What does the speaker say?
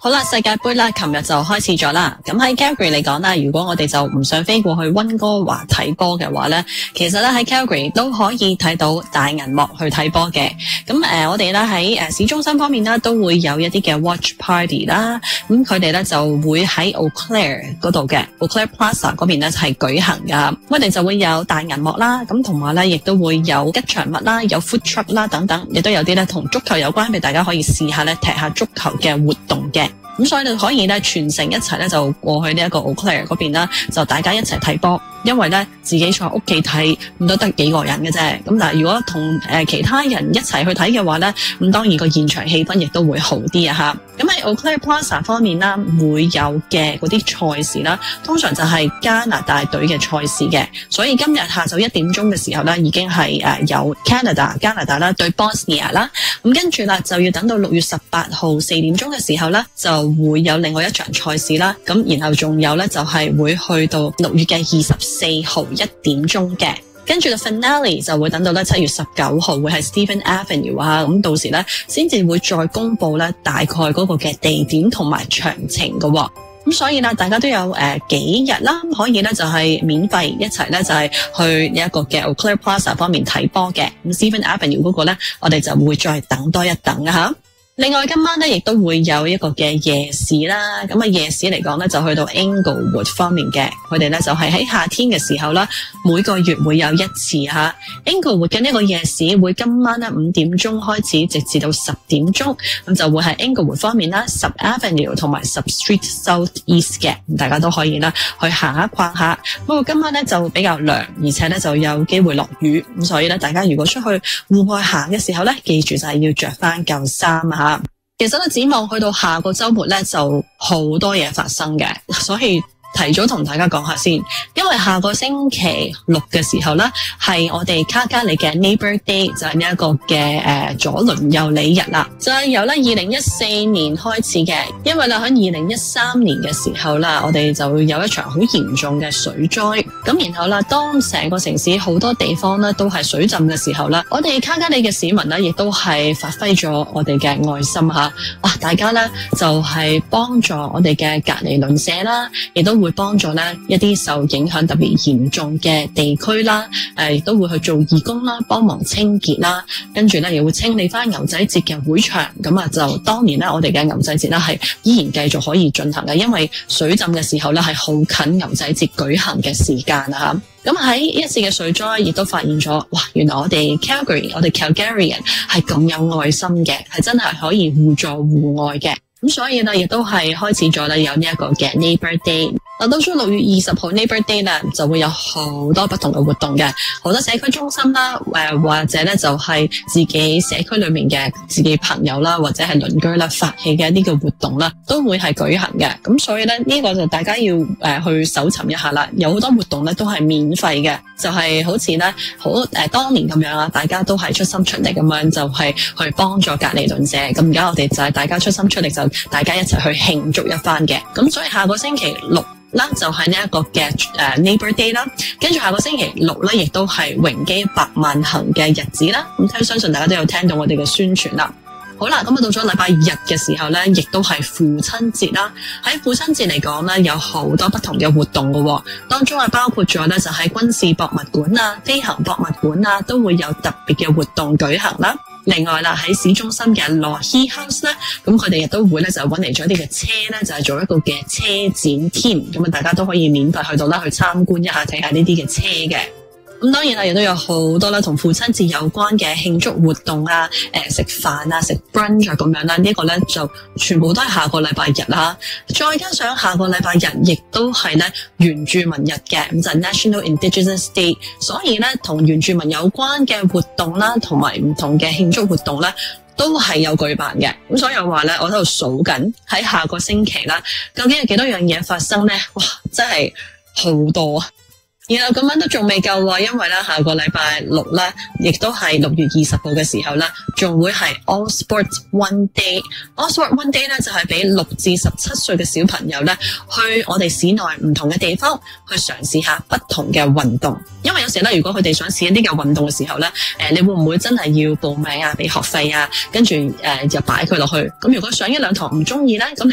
好啦，世界盃啦，琴日就開始咗啦。咁喺 Calgary 嚟講啦，如果我哋就唔想飛過去溫哥華睇波嘅話咧，其實咧喺 Calgary 都可以睇到大銀幕去睇波嘅。咁我哋咧喺市中心方面啦，都會有一啲嘅 watch party 啦。咁佢哋咧就會喺 Eau Claire 嗰度嘅 Eau Claire Plaza 嗰邊咧係舉行噶。我哋就會有大銀幕啦，咁同埋咧亦都會有吉祥物啦，有 food truck 啦等等，亦都有啲咧同足球有關，俾大家可以試下咧踢下足球嘅活動嘅。咁所以你可以咧全城一齊咧就過去呢一個 Eau Claire 嗰邊啦，就大家一齊睇波。因為咧自己坐屋企睇咁都得幾個人嘅啫，咁但係如果同其他人一齊去睇嘅話咧，咁當然個現場氣氛亦都會好啲啊吓。咁喺 Eau Claire Plaza 方面啦，會有嘅嗰啲賽事啦，通常就係加拿大隊嘅賽事嘅，所以今日下晝1點鐘嘅時候咧，已經係有加拿大啦對 Bosnia 啦，咁跟住啦就要等到6月18號4點鐘嘅時候咧，就會有另外一場賽事啦，咁然後仲有咧就係會去到6月嘅24號1點鐘嘅，跟住個 finale 就會等到咧7月19號會係 Stephen Avenue 啊，咁到時咧先至會再公布咧大概嗰個嘅地點同埋詳情嘅喎。咁所以咧，大家都有幾日啦，可以咧就係免費一齊咧就係去一個嘅 Eau Claire Plaza 方面睇波嘅。咁 Stephen Avenue 嗰個咧，我哋就會再等多一等啊吓。另外今晚咧亦都會有一個嘅夜市啦，咁夜市嚟講咧就去到 Englewood 方面嘅，佢哋咧就係喺夏天嘅時候啦，每個月會有一次吓。Englewood 嘅呢個夜市會今晚咧5點鐘開始，直至到10點鐘，咁就會喺 Englewood 方面啦，10 Avenue 同埋10 Street South East 嘅，大家都可以啦去行下逛下。不過今晚咧就比較涼，而且咧就有機會落雨，咁所以咧大家如果出去戶外行嘅時候咧，記住就係要着翻舊衫啊。其實咧展望去到下個週末咧就好多嘢發生嘅，所以提早同大家講下先，因為下個星期六嘅時候咧，係我哋卡加里嘅 Neighbor Day， 就係呢一個嘅左鄰右里日啦。就係由咧2014年開始嘅，因為啦喺2013年嘅時候啦，我哋就會有一場好嚴重嘅水災。咁然後啦，當成個城市好多地方咧都係水浸嘅時候啦，我哋卡加里嘅市民咧亦都係發揮咗我哋嘅愛心吓，哇！大家咧就係幫助我哋嘅隔離鄰舍啦，亦都會幫助咧一啲受影響特別嚴重嘅地區啦，亦都會去做義工啦，幫忙清潔啦，跟住咧又會清理翻牛仔節嘅會場。咁啊，就當年咧我哋嘅牛仔節咧係依然繼續可以進行嘅，因為水浸嘅時候咧係好近牛仔節舉行嘅時間啊吓。咁喺一次嘅水災，亦都發現咗，哇！原來我哋 Calgarian 係咁有愛心嘅，係真係可以互助互愛嘅。咁所以呢，亦都係開始咗咧有呢一個嘅 Neighbor Day。到咗6月20號 Neighbor Day 啦，就會有好多不同嘅活動嘅，好多社區中心啦，或者咧就係自己社區裏面嘅自己朋友啦，或者係鄰居啦發起嘅一啲嘅活動啦，都會係舉行嘅。咁所以咧呢個就大家要去搜尋一下啦，有好多活動咧都係免費嘅，就係好似咧當年咁樣啊，大家都係出心出力咁樣，就係去幫助隔離鄰舍。咁而家我哋就係大家出心出力，就大家一齊去慶祝一番嘅。咁所以下個星期六啦，就係呢一個嘅Neighbor Day 啦，跟住下個星期六咧，亦都係榮基百萬行嘅日子啦。咁相信大家都有聽到我哋嘅宣傳啦。好啦，咁到咗禮拜日嘅時候咧，亦都係父親節啦。喺父親節嚟講咧，有好多不同嘅活動嘅，當中係包括咗咧就係軍事博物館啊、飛行博物館啊，都會有特別嘅活動舉行啦。另外啦，喺市中心嘅 Lochie House 咧，咁佢哋亦都會咧就揾嚟咗啲嘅車咧，就係做一個嘅車展添。咁啊，大家都可以免費去到啦，去參觀一下，睇下呢啲嘅車嘅。咁當然啦，亦都有好多啦，同父親節有關嘅慶祝活動啊，食飯啊，食 brunch 啊咁樣啦。呢個咧就全部都係下個禮拜日啦。再加上下個禮拜日，亦都係咧原住民日嘅，咁就係 National Indigenous Day。所以咧，同原住民有關嘅活動啦，同埋唔同嘅慶祝活動咧，都係有舉辦嘅。咁所以我話咧，我喺度數緊喺下個星期啦，究竟有幾多樣嘢發生咧？哇，真係好多啊！然後咁樣都仲未夠喎，因為咧下個禮拜六咧，亦都係6月20號嘅時候咧，仲會係 All Sports One Day。All Sports One Day 咧就係俾6至17歲嘅小朋友咧，去我哋市內唔同嘅地方去嘗試下不同嘅運動。因為有時咧，如果佢哋想試一啲嘅運動嘅時候咧，你會唔會真係要報名啊，俾學費啊，跟住就擺佢落去？咁如果上1-2堂唔中意咧，咁